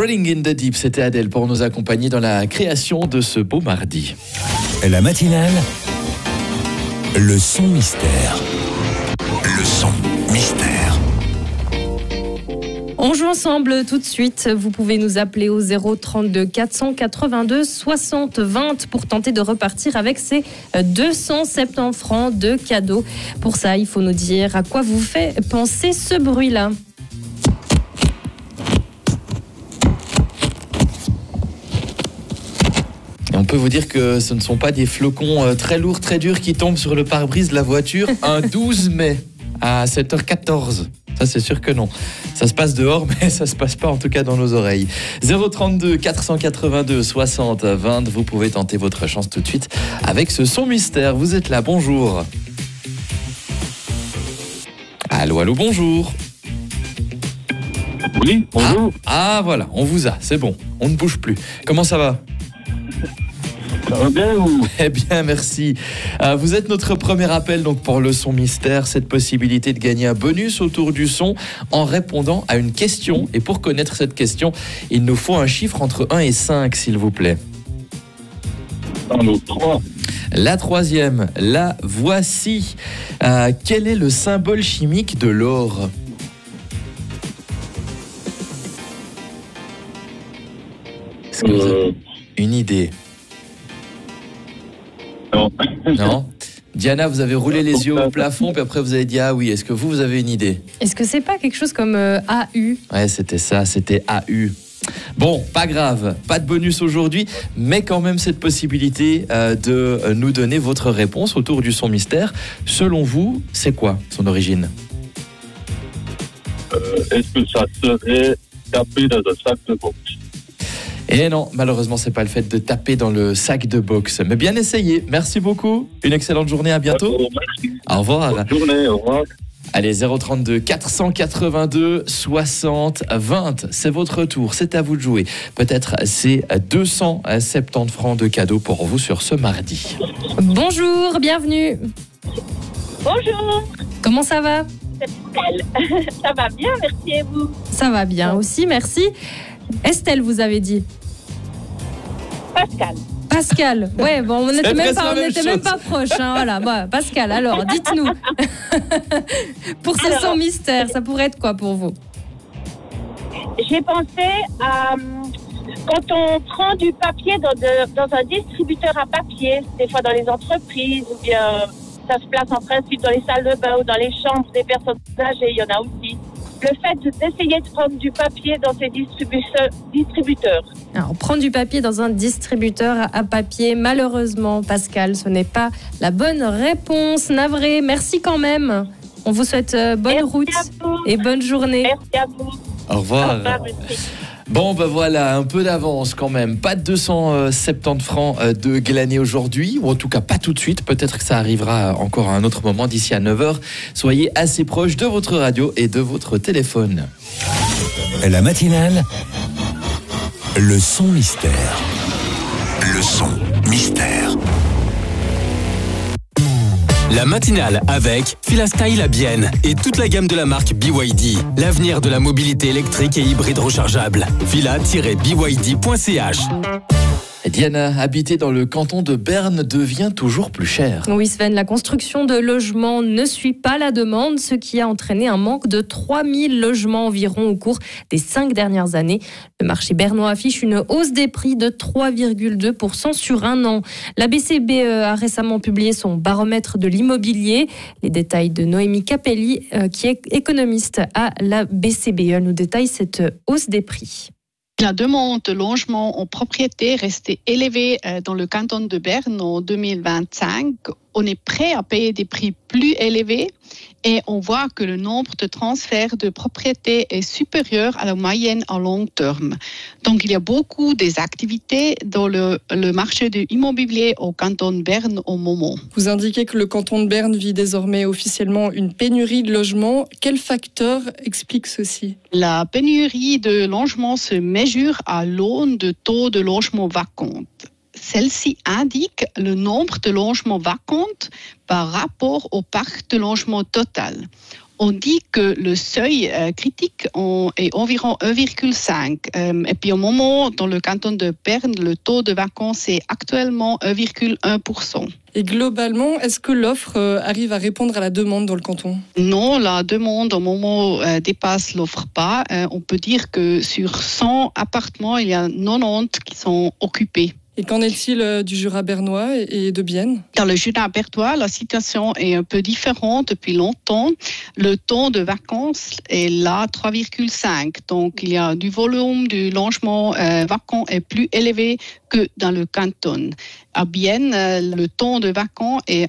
Rolling in the Deep, c'était Adèle pour nous accompagner dans la création de ce beau mardi. La matinale, le son mystère. Le son mystère. On joue ensemble tout de suite. Vous pouvez nous appeler au 032 482 60 20 pour tenter de repartir avec ces 270 francs de cadeaux. Pour ça, il faut nous dire à quoi vous fait penser ce bruit-là. Et on peut vous dire que ce ne sont pas des flocons très lourds, très durs qui tombent sur le pare-brise de la voiture un 12 mai à 7h14. Ça, c'est sûr que non. Ça se passe dehors, mais ça se passe pas en tout cas dans nos oreilles. 032 482 60 20. Vous pouvez tenter votre chance tout de suite avec ce son mystère. Vous êtes là, bonjour. Allô, allô, bonjour. Oui, bonjour. Ah, voilà, on vous a, c'est bon. On ne bouge plus. Comment ça va ? Ça va bien ou... Eh bien, merci. Vous êtes notre premier appel donc pour le son mystère, cette possibilité de gagner un bonus autour du son en répondant à une question. Et pour connaître cette question, il nous faut un chiffre entre 1 et 5, s'il vous plaît. Alors, 3. La troisième, la voici. Quel est le symbole chimique de l'or ? Est-ce que vous avez une idée ? Non. Non. Diana, vous avez roulé les yeux au plafond, puis après vous avez dit ah oui. Est-ce que vous avez une idée ? Est-ce que c'est pas quelque chose comme AU ? Ouais, c'était ça, c'était AU. Bon, pas grave, pas de bonus aujourd'hui, mais quand même cette possibilité de nous donner votre réponse autour du son mystère. Selon vous, c'est quoi son origine ? Est-ce que ça serait tapé dans un sac de boxe ? Et non, malheureusement, c'est pas le fait de taper dans le sac de boxe. Mais bien essayé. Merci beaucoup. Une excellente journée. À bientôt. Merci. Au revoir. Bonne journée. Au revoir. Allez, 032 482 60 20. C'est votre tour. C'est à vous de jouer. Peut-être c'est 270 francs de cadeaux pour vous sur ce mardi. Bonjour, bienvenue. Bonjour, Comment ça va ? c'est Pascal. Ça va bien, merci et vous. Ça va bien aussi, merci. Estelle, vous avez dit. Pascal, Pascal, ouais, bon, on n'était même presque la même même chose. pas proche, hein, voilà. Bon, Pascal, alors, dites-nous. Pour ce son mystère, ça pourrait être quoi pour vous ? j'ai pensé à quand on prend du papier dans un distributeur à papier, des fois dans les entreprises, ou bien ça se place en principe dans les salles de bain ou dans les chambres des personnes âgées, il y en a aussi. Le fait d'essayer de prendre du papier dans ces distributeurs. Alors, prendre du papier dans un distributeur à papier, malheureusement, Pascal, ce n'est pas la bonne réponse. Navré, merci quand même. On vous souhaite bonne Merci route à vous. et bonne journée. Merci à vous. Au revoir. Au revoir, merci. Bon, ben voilà, un peu d'avance quand même. Pas de 270 francs de glaner aujourd'hui, ou en tout cas pas tout de suite. Peut-être que ça arrivera encore à un autre moment d'ici à 9h. Soyez assez proche de votre radio et de votre téléphone. La matinale, le son mystère. Le son mystère. La matinale avec Filastyle à Bienne et toute la gamme de la marque BYD. L'avenir de la mobilité électrique et hybride rechargeable. Fila-byd.ch. Diana, habiter dans le canton de Berne devient toujours plus cher. Oui Sven, la construction de logements ne suit pas la demande, ce qui a entraîné un manque de 3000 logements environ au cours des 5 dernières années. Le marché bernois affiche une hausse des prix de 3,2% sur un an. La BCBE a récemment publié son baromètre de l'immobilier. Les détails de Noémie Capelli, qui est économiste à la BCBE, nous détaille cette hausse des prix. La demande de logement en propriété restait élevée dans le canton de Berne en 2025. On est prêt à payer des prix plus élevés et on voit que le nombre de transferts de propriétés est supérieur à la moyenne à long terme. Donc il y a beaucoup des activités dans le marché de l'immobilier au canton de Berne au moment. Vous indiquez que le canton de Berne vit désormais officiellement une pénurie de logements. Quel facteur explique ceci ? La pénurie de logements se mesure à l'aune de taux de logements vacants. Celle-ci indique le nombre de logements vacants par rapport au parc de logement total. On dit que le seuil critique est environ 1,5. Et puis au moment, dans le canton de Berne, le taux de vacances est actuellement 1,1%. Et globalement, est-ce que l'offre arrive à répondre à la demande dans le canton ? Non, la demande au moment dépasse l'offre pas. On peut dire que sur 100 appartements, il y a 90 qui sont occupés. Et qu'en est-il du Jura bernois et de Bienne ? Dans le Jura bernois, la situation est un peu différente depuis longtemps. Le taux de vacances est là 3,5. Donc, il y a du volume du logement vacant est plus élevé que dans le canton. À Bienne, le taux de vacants est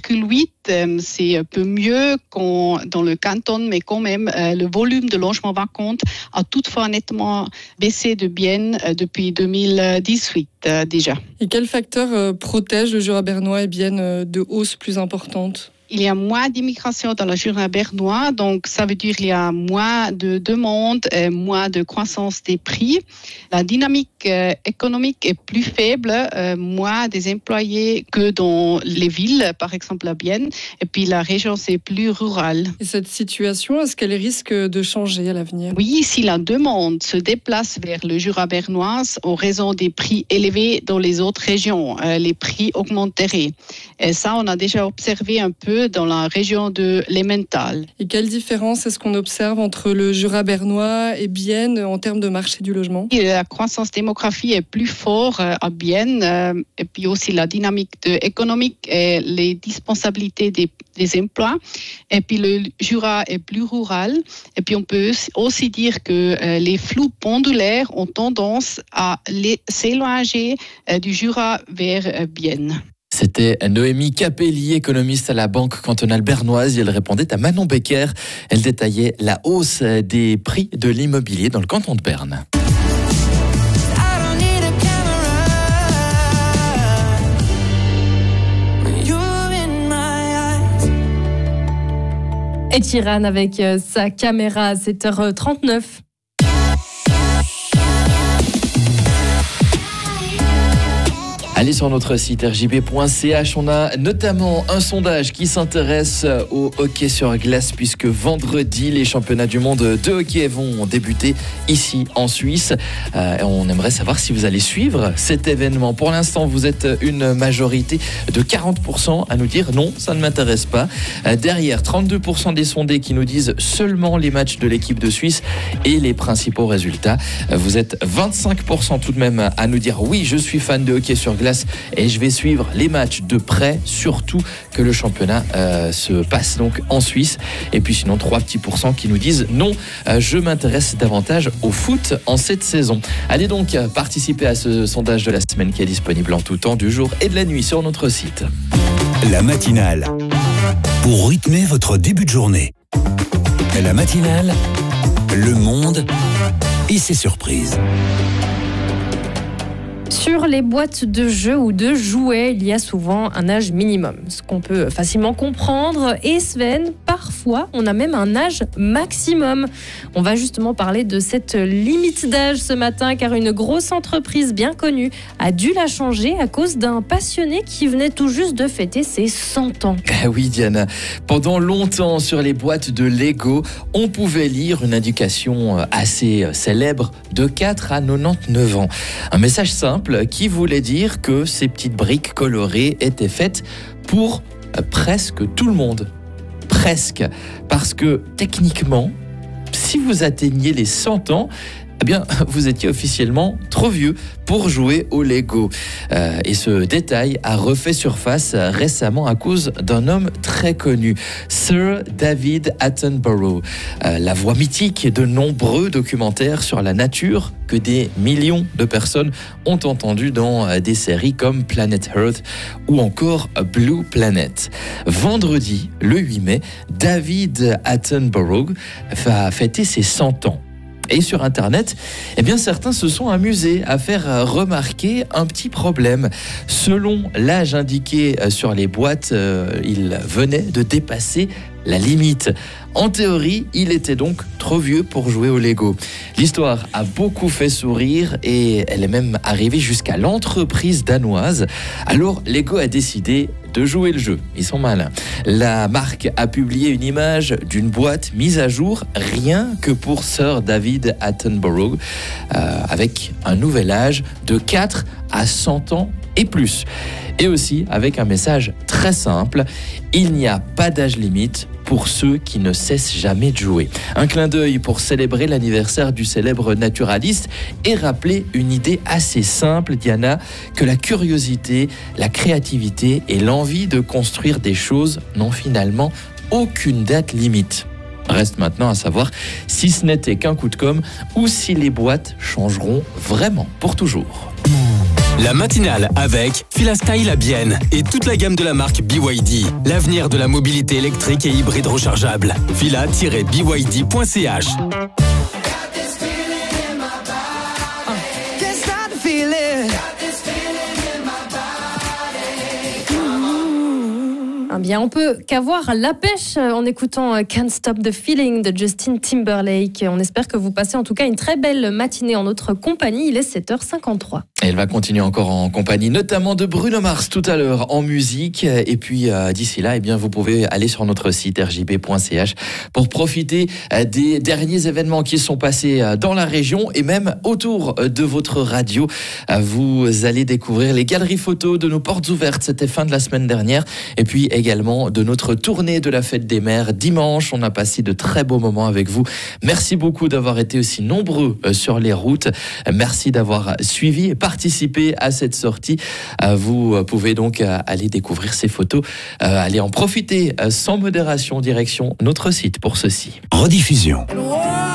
1,8. C'est un peu mieux qu'en dans le canton, mais quand même, le volume de logements vacants a toutefois nettement baissé de Bienne depuis 2018 déjà. Et quels facteurs protègent le Jura bernois et Bienne de hausses plus importantes ? Il y a moins d'immigration dans le Jura bernois, donc ça veut dire qu'il y a moins de demandes, moins de croissance des prix. La dynamique économique est plus faible, moins des employés que dans les villes, par exemple à Bienne. Et puis la région, c'est plus rural. Et cette situation, est-ce qu'elle risque de changer à l'avenir ? Oui, si la demande se déplace vers le Jura bernois en raison des prix élevés dans les autres régions, les prix augmenteraient. Et ça, on a déjà observé un peu dans la région de l'Emmental. Et quelle différence est-ce qu'on observe entre le Jura bernois et Bienne en termes de marché du logement ? La croissance démographique est plus forte à Bienne, et puis aussi la dynamique économique et les disponibilités des emplois. Et puis le Jura est plus rural. Et puis on peut aussi dire que les flux pendulaires ont tendance à s'éloigner du Jura vers Bienne. C'était Noémie Capelli, économiste à la Banque cantonale bernoise. Elle répondait à Manon Becker. Elle détaillait la hausse des prix de l'immobilier dans le canton de Berne. Et Tiran avec sa caméra à 7h39. Allez sur notre site rjb.ch, on a notamment un sondage qui s'intéresse au hockey sur glace puisque vendredi, les championnats du monde de hockey vont débuter ici en Suisse. On aimerait savoir si vous allez suivre cet événement. Pour l'instant, vous êtes une majorité de 40% à nous dire non, ça ne m'intéresse pas. Derrière, 32% des sondés qui nous disent seulement les matchs de l'équipe de Suisse et les principaux résultats. Vous êtes 25% tout de même à nous dire oui, je suis fan de hockey sur glace et je vais suivre les matchs de près, surtout que le championnat se passe donc en Suisse. Et puis sinon 3 petits pourcents qui nous disent non, je m'intéresse davantage au foot en cette saison. Allez donc participer à ce sondage de la semaine qui est disponible en tout temps du jour et de la nuit sur notre site. La matinale, pour rythmer votre début de journée. La matinale, le monde et ses surprises. Sur les boîtes de jeux ou de jouets, il y a souvent un âge minimum, ce qu'on peut facilement comprendre. Et Sven, parfois, on a même un âge maximum. On va justement parler de cette limite d'âge ce matin, car une grosse entreprise bien connue a dû la changer à cause d'un passionné qui venait tout juste de fêter ses 100 ans. Oui, Diana. Pendant longtemps, sur les boîtes de Lego, on pouvait lire une indication assez célèbre de 4 à 99 ans. Un message simple qui voulait dire que ces petites briques colorées étaient faites pour presque tout le monde. Presque. Parce que techniquement, si vous atteigniez les 100 ans, eh bien, vous étiez officiellement trop vieux pour jouer au Lego. Et ce détail a refait surface récemment à cause d'un homme très connu, Sir David Attenborough, la voix mythique de nombreux documentaires sur la nature que des millions de personnes ont entendu dans des séries comme Planet Earth ou encore Blue Planet. Vendredi, le 8 mai, David Attenborough va fêter ses 100 ans. Et sur Internet, eh bien, certains se sont amusés à faire remarquer un petit problème. Selon l'âge indiqué sur les boîtes, il venait de dépasser la limite. En théorie, il était donc trop vieux pour jouer au Lego. L'histoire a beaucoup fait sourire et elle est même arrivée jusqu'à l'entreprise danoise. Alors, Lego a décidé de jouer le jeu. Ils sont malins. La marque a publié une image d'une boîte mise à jour rien que pour Sir David Attenborough avec un nouvel âge de 4 à 100 ans et plus. Et aussi avec un message très simple, il n'y a pas d'âge limite pour ceux qui ne cessent jamais de jouer. Un clin d'œil pour célébrer l'anniversaire du célèbre naturaliste et rappeler une idée assez simple, Diana, que la curiosité, la créativité et l'envie de construire des choses n'ont finalement aucune date limite. Reste maintenant à savoir si ce n'était qu'un coup de com' ou si les boîtes changeront vraiment pour toujours. La matinale avec Filastyle à Bienne et toute la gamme de la marque BYD. L'avenir de la mobilité électrique et hybride rechargeable. fila-byd.ch. Eh bien, on peut qu'avoir la pêche en écoutant Can't Stop the Feeling de Justin Timberlake. On espère que vous passez en tout cas une très belle matinée en notre compagnie. Il est 7h53. Et elle va continuer encore en compagnie, notamment de Bruno Mars tout à l'heure en musique. Et puis d'ici là, eh bien, vous pouvez aller sur notre site rjb.ch pour profiter des derniers événements qui sont passés dans la région et même autour de votre radio. Vous allez découvrir les galeries photos de nos portes ouvertes. C'était fin de la semaine dernière. Et puis également de notre tournée de la Fête des Mères dimanche. On a passé de très beaux moments avec vous. Merci beaucoup d'avoir été aussi nombreux sur les routes. Merci d'avoir suivi et participé à cette sortie. Vous pouvez donc aller découvrir ces photos, aller en profiter sans modération, direction notre site pour ceci. Rediffusion.